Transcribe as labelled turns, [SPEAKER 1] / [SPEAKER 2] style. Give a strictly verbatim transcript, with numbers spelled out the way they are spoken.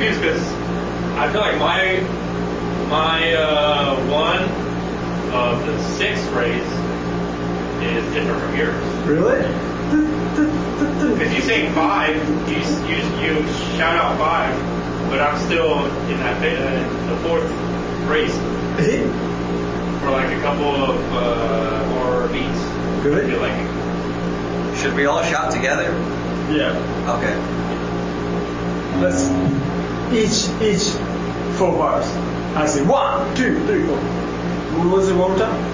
[SPEAKER 1] confused because I feel like my my uh, one of the sixth race is different from yours.
[SPEAKER 2] Really?
[SPEAKER 1] Because you say five, you, you you shout out five, but I'm still in that uh, the fourth race for like a couple of uh, more beats.
[SPEAKER 2] Really?
[SPEAKER 1] I feel like.
[SPEAKER 3] Should we all shout together?
[SPEAKER 2] Yeah.
[SPEAKER 3] Okay.
[SPEAKER 2] Let's each each four bars. I say one, two, three, four. What was it one more time?